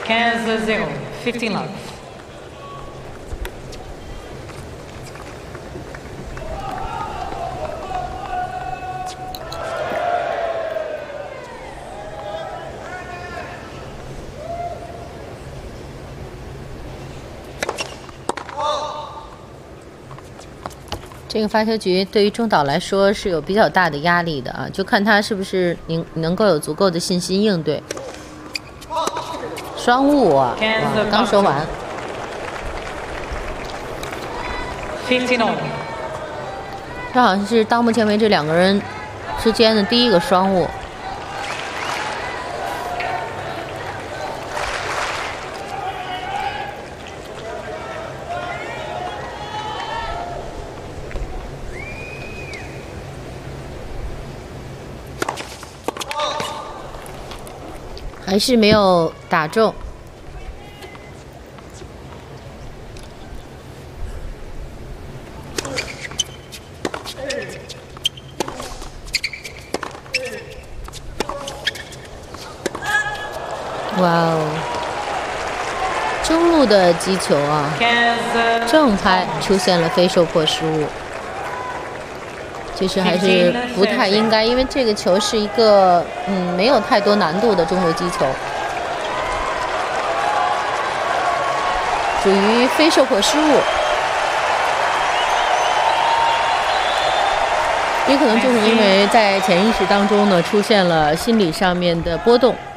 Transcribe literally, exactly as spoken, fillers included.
Kansas zero, fifteen love. 这个发球局对于中岛来说是有比较大的压力的啊，就看他是不是能能够有足够的信心应对。双误啊，哇，刚收完。 fifteen all. 这好像是到目前为止两个人之间的第一个双误。还是没有打中。哇哦！中路的击球啊，正拍出现了非受迫失误。其实还是不太应该，因为这个球是一个嗯没有太多难度的中路击球，属于非受迫失误，也可能就是因为在潜意识当中呢出现了心理上面的波动。